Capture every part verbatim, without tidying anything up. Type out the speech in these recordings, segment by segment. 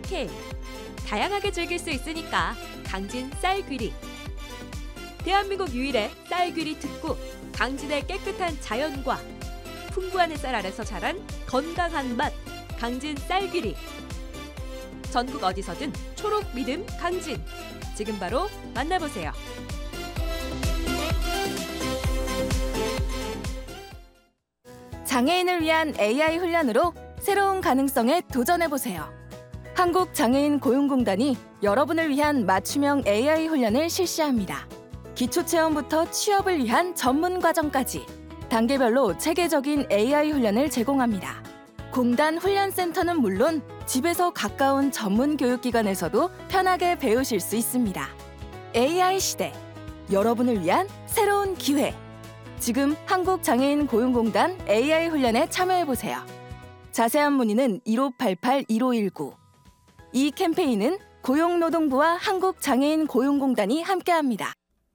케이케이. 다양하게 즐길 수 있으니까 강진 쌀귀리. 대한민국 유일의 쌀귀리 특구, 강진의 깨끗한 자연과 풍부한 햇살 아래서 자란 건강한 맛, 강진 쌀귀리. 전국 어디서든 초록 믿음 강진. 지금 바로 만나보세요. 장애인을 위한 에이아이 훈련으로 새로운 가능성에 도전해보세요. 한국장애인 고용공단이 여러분을 위한 맞춤형 에이아이 훈련을 실시합니다. 기초체험부터 취업을 위한 전문 과정까지 단계별로 체계적인 에이아이 훈련을 제공합니다. 공단 훈련센터는 물론 집에서 가까운 전문 교육기관에서도 편하게 배우실 수 있습니다. 에이아이 시대, 여러분을 위한 새로운 기회. 지금 한국장애인 고용공단 에이아이 훈련에 참여해보세요. 자세한 문의는 일오팔팔 일오일구. 이 캠페인은 고용노동부와 한국장애인 고용공단이 함께합니다.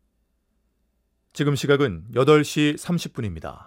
지금 시각은 여덟 시 삼십 분입니다.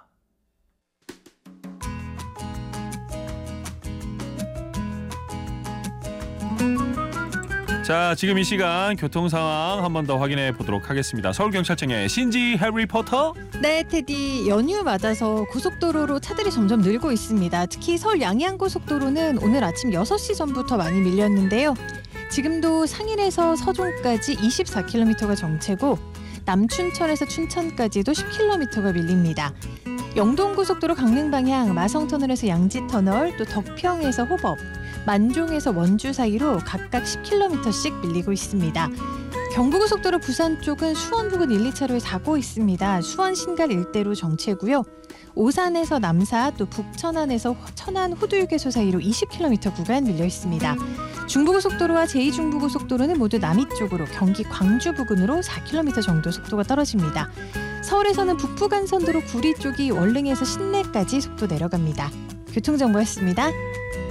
자, 지금 이 시간 교통 상황 한 번 더 확인해 보도록 하겠습니다. 서울경찰청의 신지 해리포터. 네, 테디. 연휴 맞아서 고속도로로 차들이 점점 늘고 있습니다. 특히 서울 양양고속도로는 오늘 아침 여섯 시 전부터 많이 밀렸는데요. 지금도 상인에서 서종까지 이십사 킬로미터가 정체고 남춘천에서 춘천까지도 십 킬로미터가 밀립니다. 영동고속도로 강릉 방향 마성터널에서 양지터널, 또 덕평에서 호법, 만종에서 원주 사이로 각각 십 킬로미터씩 밀리고 있습니다. 경부고속도로 부산 쪽은 수원 부근 일, 이 차로에 사고 있습니다. 수원 신갈 일대로 정체고요. 오산에서 남사, 또 북천안에서 천안 호두휴게소 사이로 이십 킬로미터 구간 밀려 있습니다. 중부고속도로와 제이 중부고속도로는 모두 남이 쪽으로 경기 광주 부근으로 사 킬로미터 정도 속도가 떨어집니다. 서울에서는 북부간선도로 구리 쪽이 월릉에서 신내까지 속도 내려갑니다. 교통정보였습니다.